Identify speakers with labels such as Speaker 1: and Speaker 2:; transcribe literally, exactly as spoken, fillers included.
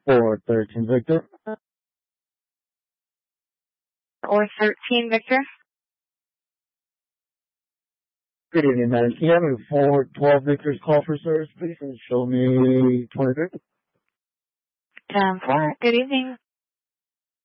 Speaker 1: four thirteen Victor.
Speaker 2: Or thirteen Victor.
Speaker 1: Good evening, madam. Can you have me four twelve Victor's call for service, please, and show me twenty-fifth?
Speaker 2: Um, four. Good evening.